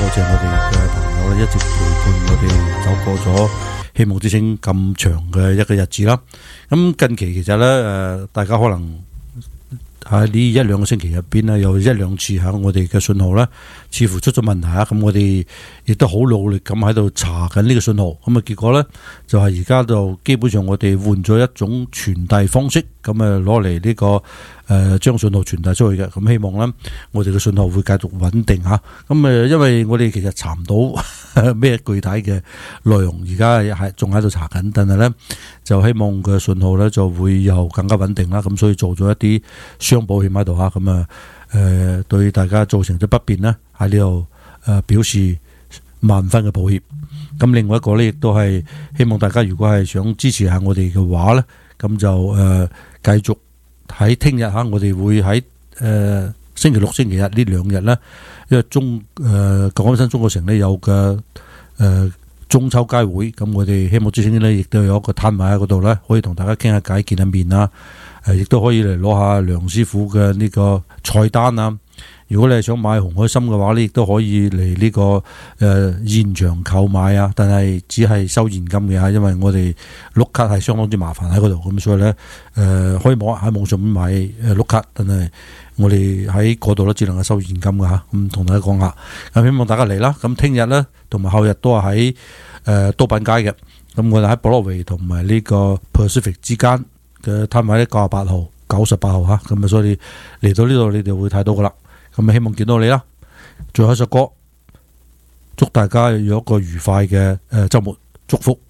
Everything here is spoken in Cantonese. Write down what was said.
謝我哋嘅朋友咧，一直陪伴我哋走過咗希望之星咁長嘅一個日子啦。咁近期其實咧大家可能喺呢一兩個星期入邊咧，有一兩次喺我哋嘅信號咧，似乎出咗問題啊！咁我哋亦都好努力咁喺度查緊呢個信號，咁啊結果咧就係而家就基本上我哋換咗一種傳遞方式，咁啊攞嚟呢個將信號傳遞出去嘅。咁希望咧我哋嘅信號會繼續穩定嚇。咁因為我哋其實查唔到咩具體嘅內容，而家係仲喺度查緊，但係咧就希望個信號咧就會又更加穩定啦。咁所以做咗一啲雙保險喺度嚇，咁啊對大家造成咗不便咧，喺呢度表示萬分嘅抱歉。咁另外一個咧，亦都係希望大家如果係想支持下我哋嘅話咧，咁就繼續喺聽日嚇，我哋會喺星期六、星期日呢兩日咧，因為舊金山中國城咧有嘅中秋佳會，咁我哋希望之星咧亦都有一個攤位喺嗰度咧，可以同大家傾下偈、見下面啊，亦都可以嚟攞下梁師傅嘅呢個菜單啊。如果你係想買紅海參嘅話咧，亦都可以嚟呢個現場購買啊，但係只係收現金嘅嚇，因為我哋碌卡係相當之麻煩喺嗰度，咁所以咧可以喺網上面買碌卡，但係我哋喺嗰度咧只能夠收現金嘅嚇。咁同大家講下，咁希望大家嚟啦。咁聽日咧同埋後日都係喺都品街嘅，咁我哋喺 Broadway 同埋呢個 Pacific 之間嘅攤位咧98號、98號嚇，咁啊所以嚟到呢度你哋會睇到噶啦。咁希望見到你啦。最後一首歌，祝大家有一個愉快嘅週末，祝福。